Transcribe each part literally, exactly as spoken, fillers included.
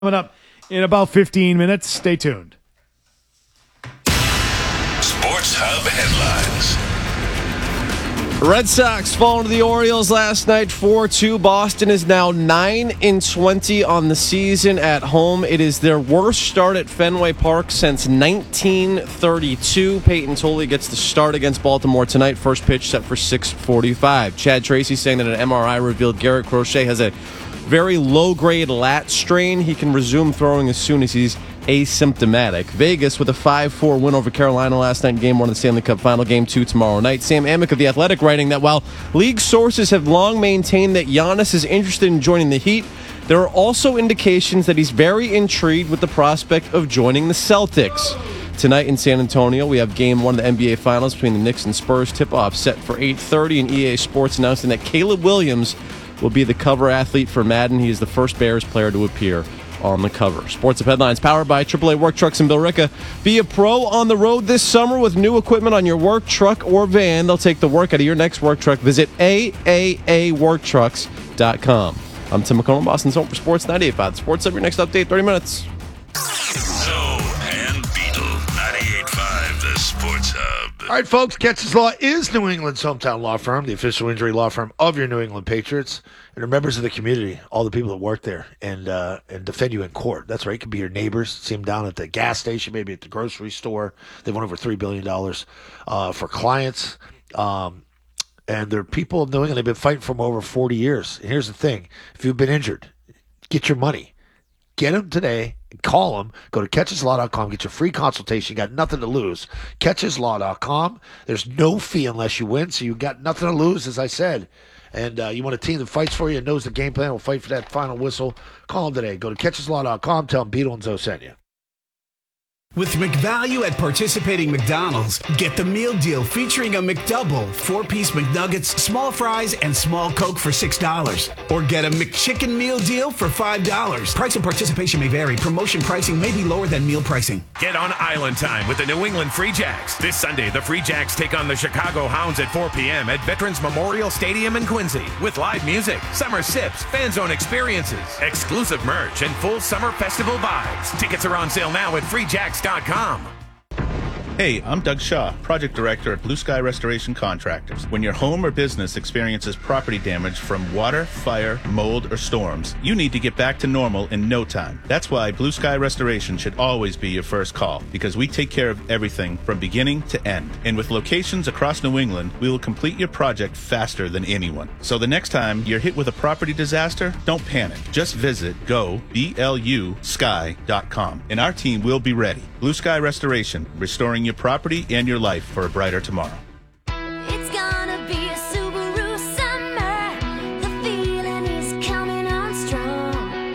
Coming up in about fifteen minutes. Stay tuned. Sports Hub headlines. Red Sox falling to the Orioles last night four two. Boston is now nine and twenty on the season at home. It is their worst start at Fenway Park since nineteen thirty-two. Peyton Tolley gets the start against Baltimore tonight. First pitch set for six forty-five. Chad Tracy saying that an M R I revealed Garrett Crochet has a very low-grade lat strain. He can resume throwing as soon as he's asymptomatic. Vegas with a five four win over Carolina last night in Game one of the Stanley Cup Final. Game two tomorrow night. Sam Amick of The Athletic writing that while league sources have long maintained that Giannis is interested in joining the Heat, there are also indications that he's very intrigued with the prospect of joining the Celtics. Tonight in San Antonio, we have Game one of the N B A Finals between the Knicks and Spurs. Tip-off set for eight thirty, and E A Sports announcing that Caleb Williams will be the cover athlete for Madden. He is the first Bears player to appear on the cover. Sports Up Headlines powered by triple A Work Trucks and Bill Ricca. Be a pro on the road this summer with new equipment on your work truck or van. They'll take the work out of your next work truck. Visit A A A work trucks dot com. I'm Tim McConnell, Boston's home for Sports ninety-eight point five. Sports Up, your next update, thirty minutes. Zoe and Beetle, ninety-eight point five, the Sports Hub. All right, folks, Catches Law is New England's hometown law firm, the official injury law firm of your New England Patriots. And are members of the community, all the people that work there, and uh, and defend you in court. That's right. It could be your neighbors. See them down at the gas station, maybe at the grocery store. They've won over three billion dollars uh, for clients. Um, and they're people of New England. They've been fighting for them over forty years. And here's the thing. If you've been injured, get your money. Get them today. Call them. Go to catches law dot com. Get your free consultation. You got nothing to lose. catches law dot com. There's no fee unless you win, so you got nothing to lose, as I said. And uh, you want a team that fights for you and knows the game plan, will fight for that final whistle, call them today. Go to catches law dot com. Tell them Beetle and Zoe sent you. With McValue at participating McDonald's, get the meal deal featuring a McDouble, four-piece McNuggets, small fries, and small Coke for six dollars. Or get a McChicken meal deal for five dollars. Price and participation may vary. Promotion pricing may be lower than meal pricing. Get on Island Time with the New England Free Jacks. This Sunday, the Free Jacks take on the Chicago Hounds at four p.m. at Veterans Memorial Stadium in Quincy. With live music, summer sips, fan zone experiences, exclusive merch, and full summer festival vibes. Tickets are on sale now at free jacks dot com. Hey, I'm Doug Shaw, Project Director at Blue Sky Restoration Contractors. When your home or business experiences property damage from water, fire, mold, or storms, you need to get back to normal in no time. That's why Blue Sky Restoration should always be your first call, because we take care of everything from beginning to end. And with locations across New England, we will complete your project faster than anyone. So the next time you're hit with a property disaster, don't panic. Just visit go B L U sky dot com, and our team will be ready. Blue Sky Restoration, restoring your property and your life for a brighter tomorrow. It's gonna be a Subaru summer. The feeling is coming on strong.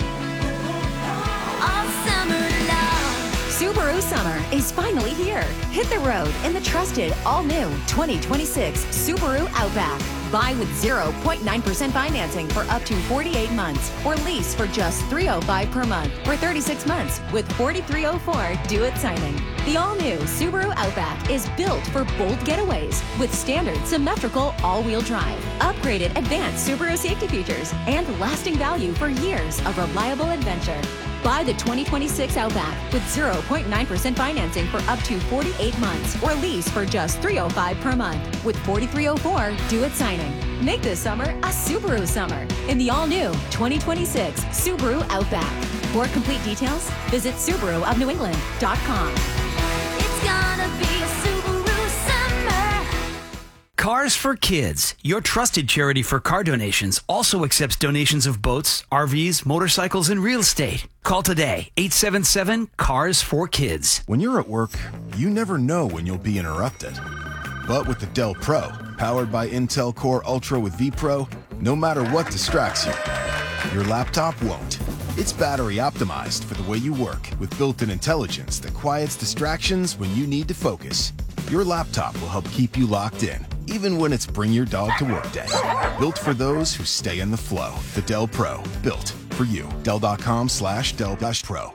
All summer long. Subaru summer is finally here. Hit the road in the trusted all-new twenty twenty-six Subaru Outback. Buy with zero point nine percent financing for up to forty-eight months, or lease for just three hundred five dollars per month for thirty-six months with forty-three oh four due-it signing. The all-new Subaru Outback is built for bold getaways with standard symmetrical all-wheel drive, upgraded advanced Subaru safety features, and lasting value for years of reliable adventure. Buy the twenty twenty-six Outback with zero point nine percent financing for up to forty-eight months, or lease for just three hundred five dollars per month with forty-three oh four due-it signing. Make this summer a Subaru summer in the all-new twenty twenty-six Subaru Outback. For complete details, visit Subaru of New England dot com. It's gonna be a Subaru summer. Cars for Kids, your trusted charity for car donations, also accepts donations of boats, R Vs, motorcycles, and real estate. Call today, eight seven seven, C A R S four Kids. When you're at work, you never know when you'll be interrupted. But with the Dell Pro, powered by Intel Core Ultra with vPro, no matter what distracts you, your laptop won't. It's battery optimized for the way you work with built-in intelligence that quiets distractions when you need to focus. Your laptop will help keep you locked in, even when it's bring your dog to work day. Built for those who stay in the flow. The Dell Pro, built for you. Dell.com slash Dell dash Pro.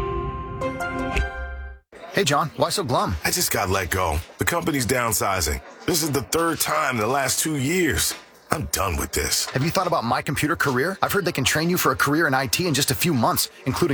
Hey, John, why so glum? I just got let go. The company's downsizing. This is the third time in the last two years. I'm done with this. Have you thought about My Computer Career? I've heard they can train you for a career in I T in just a few months, including